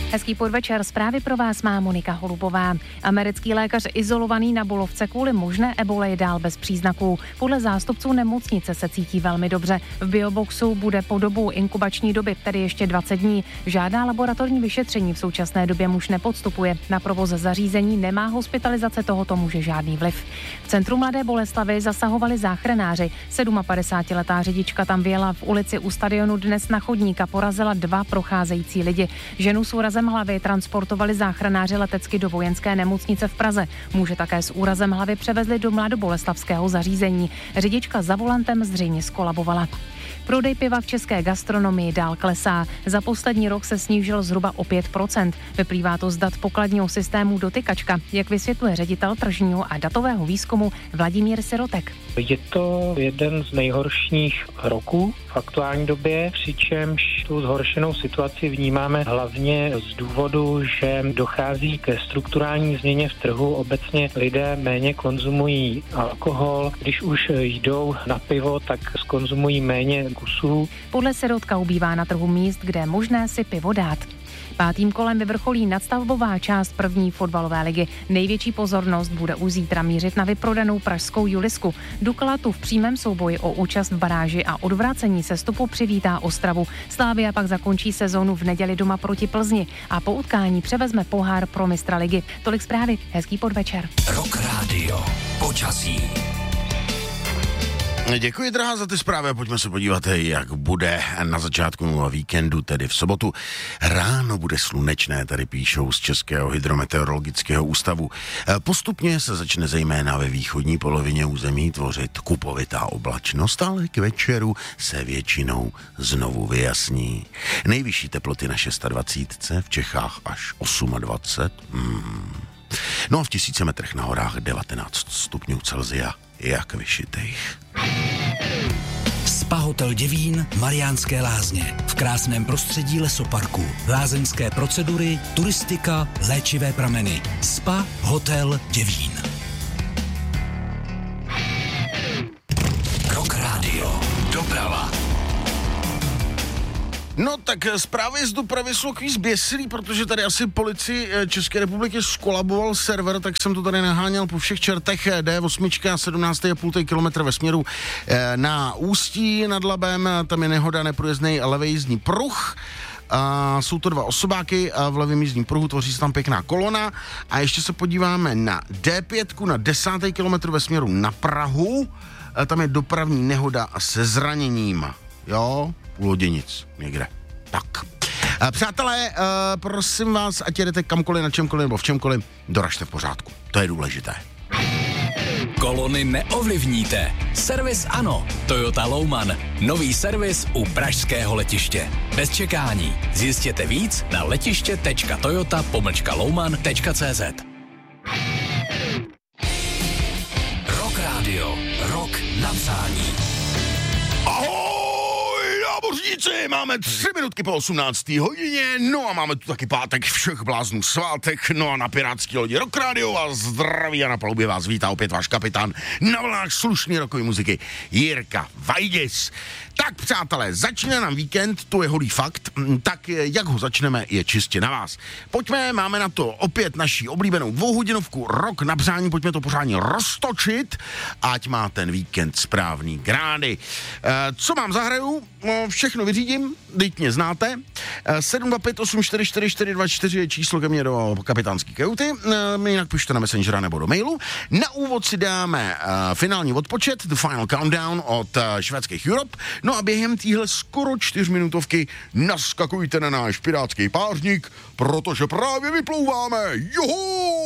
Hezký podvečer, zprávy pro vás má Monika Holubová. Americký lékař izolovaný na Bulovce kvůli možné ebole je dál bez příznaků. Podle zástupců nemocnice se cítí velmi dobře. V bioboxu bude po dobu inkubační doby, tedy ještě 20 dní. Žádná laboratorní vyšetření v současné době muž nepodstupuje. Na provoz zařízení nemá hospitalizace tohoto muže žádný vliv. V centru Mladé Boleslavi zasahovali záchranáři. 57letá řidička tam vyjela v ulici u stadionu dnes na chodník a porazila 2 procházející lidi. Ženu s úrazem hlavy transportovali záchranáři letecky do vojenské nemocnice v Praze. Muže také s úrazem hlavy převezli do mladoboleslavského zařízení. Řidička za volantem zřejmě skolabovala. Prodej piva v české gastronomii dál klesá. Za poslední rok se snížil zhruba o 5%. Vyplývá to z dat pokladního systému Dotykačka, jak vysvětluje ředitel tržního a datového výzkumu Vladimír Sirotek. Je to jeden z nejhorších roků v aktuální době, přičemž tu zhoršenou situaci vnímáme hlavně z důvodu, že dochází ke strukturální změně v trhu. Obecně lidé méně konzumují alkohol. Když už jdou na pivo, tak skonzumují méně kusů. Podle Sirotka ubývá na trhu míst, kde je možné si pivo dát. 5. kolem vyvrcholí nadstavbová část první fotbalové ligy. Největší pozornost bude už zítra mířit na vyprodanou pražskou Julisku. Dukla tu v přímém souboji o účast v baráži a odvrácení sestupu přivítá Ostravu. Slavia pak zakončí sezónu v neděli doma proti Plzni a po utkání převezme pohár pro mistra ligy. Tolik zprávy, hezký podvečer. Rock Radio, počasí. Děkuji, drahá, za ty zprávy. Pojďme se podívat, jak bude na začátku víkendu, tedy v sobotu. Ráno bude slunečné, tady píšou z Českého hydrometeorologického ústavu. Postupně se začne zejména ve východní polovině území tvořit kupovitá oblačnost, ale k večeru se většinou znovu vyjasní. Nejvyšší teploty na 26, v Čechách až 28. No a v 1000 metrech na horách 19 stupňů Celsia, jak vyšitejch. Spa Hotel Děvín, Mariánské Lázně. V krásném prostředí lesoparku. Lázeňské procedury, turistika, léčivé prameny. Spa Hotel Děvín. Rock Radio. Doprava. No tak zprávy z dopravy jsou takový zběsilý, protože tady asi policii České republiky skolaboval server, tak jsem to tady naháněl po všech čertech. D8, 17,5 kilometr ve směru na Ústí nad Labem, tam je nehoda, neprůjezdnej levý jízdní pruh. Jsou to 2 osobáky a v levém jízdním pruhu tvoří se tam pěkná kolona. A ještě se podíváme na D5 na 10. kilometr ve směru na Prahu. Tam je dopravní nehoda se zraněním. Jo, u Loděnic někde. Tak. Přátelé, prosím vás, ať jedete kamkoliv, na čemkoliv nebo v čemkoliv, doražte v pořádku. To je důležité. Kolony neovlivníte. Servis ano. Toyota Louman. Nový servis u pražského letiště. Bez čekání. Zjistěte víc na letiště.toyota-louman.cz. Rock Radio. Rock na přání. Námořníci, máme 3 minutky po 18. hodině, no a máme tu taky pátek všech bláznů svátek, no a na pirátský lodi Rock Radio vás zdraví a na palubě vás vítá opět váš kapitán na vlnách slušný rockové muziky Jirka Vajdis. Tak přátelé, začíná nám víkend, to je holý fakt, tak jak ho začneme je čistě na vás. Pojďme, máme na to opět naší oblíbenou 2hodinovku Rock na přání, pojďme to pořádně roztočit, ať má ten víkend správný grády. Co mám zahraju? No, všechno vyřídím, teď mě znáte. 725844424 je číslo ke mně do kapitánský kajuty, jinak pište na Messengera nebo do mailu. Na úvod si dáme finální odpočet, The Final Countdown od švédských Europe. No a během téhle skoro 4minutovky naskakujte na náš pirátský pářník, protože právě vyplouváme. Juhu!